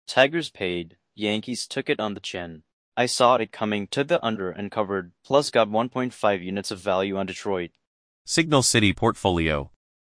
Tigers paid, Yankees took it on the chin. I saw it coming, took the under and covered, plus got 1.5 units of value on Detroit. Signal City Portfolio.